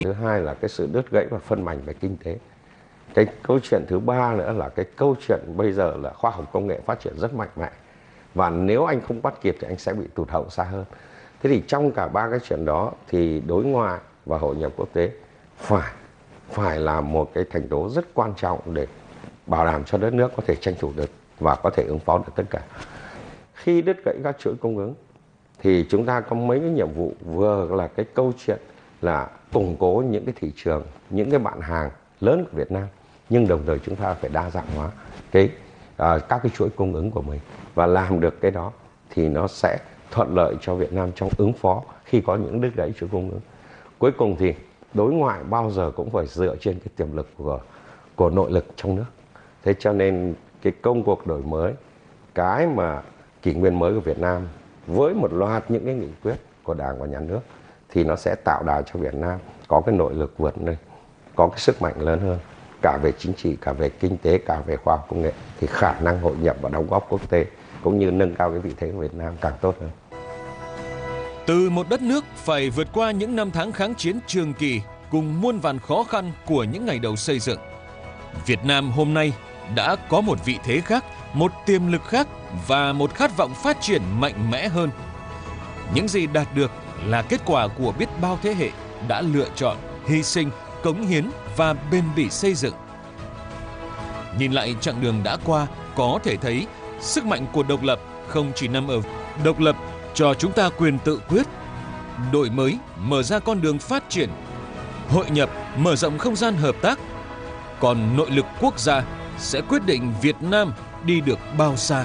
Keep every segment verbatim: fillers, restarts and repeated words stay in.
Thứ hai là cái sự đứt gãy và phân mảnh về kinh tế. Cái câu chuyện thứ ba nữa là cái câu chuyện bây giờ là khoa học công nghệ phát triển rất mạnh mẽ. Và nếu anh không bắt kịp thì anh sẽ bị tụt hậu xa hơn. Thế thì trong cả ba cái chuyện đó thì đối ngoại và hội nhập quốc tế phải phải là một cái thành tố rất quan trọng để bảo đảm cho đất nước có thể tranh thủ được và có thể ứng phó được tất cả. Khi đứt gãy các chuỗi cung ứng thì chúng ta có mấy cái nhiệm vụ, vừa là cái câu chuyện là củng cố những cái thị trường, những cái bạn hàng lớn của Việt Nam, nhưng đồng thời chúng ta phải đa dạng hóa cái à, các cái chuỗi cung ứng của mình, và làm được cái đó thì nó sẽ thuận lợi cho Việt Nam trong ứng phó khi có những đứt gãy chuỗi cung ứng. Cuối cùng thì đối ngoại bao giờ cũng phải dựa trên cái tiềm lực của của nội lực trong nước. Thế cho nên cái công cuộc đổi mới, cái mà kỷ nguyên mới của Việt Nam với một loạt những cái nghị quyết của Đảng và Nhà nước thì nó sẽ tạo đà cho Việt Nam có cái nội lực vượt lên, có cái sức mạnh lớn hơn, cả về chính trị, cả về kinh tế, cả về khoa học công nghệ, thì khả năng hội nhập và đóng góp quốc tế cũng như nâng cao cái vị thế của Việt Nam càng tốt hơn. Từ một đất nước phải vượt qua những năm tháng kháng chiến trường kỳ cùng muôn vàn khó khăn của những ngày đầu xây dựng, Việt Nam hôm nay đã có một vị thế khác, một tiềm lực khác và một khát vọng phát triển mạnh mẽ hơn. Những gì đạt được là kết quả của biết bao thế hệ đã lựa chọn, hy sinh, cống hiến và bền bỉ xây dựng. Nhìn lại chặng đường đã qua, có thể thấy sức mạnh của độc lập không chỉ nằm ở độc lập cho chúng ta quyền tự quyết, đổi mới mở ra con đường phát triển, hội nhập mở rộng không gian hợp tác, còn nội lực quốc gia sẽ quyết định Việt Nam đi được bao xa.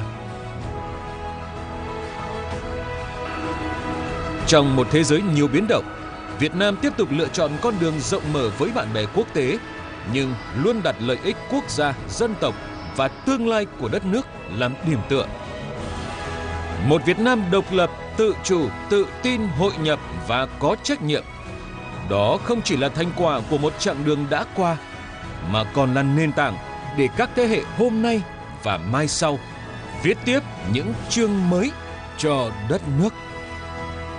Trong một thế giới nhiều biến động, Việt Nam tiếp tục lựa chọn con đường rộng mở với bạn bè quốc tế, nhưng luôn đặt lợi ích quốc gia, dân tộc và tương lai của đất nước làm điểm tựa. Một Việt Nam độc lập, tự chủ, tự tin, hội nhập và có trách nhiệm. Đó không chỉ là thành quả của một chặng đường đã qua, mà còn là nền tảng để các thế hệ hôm nay và mai sau viết tiếp những chương mới cho đất nước.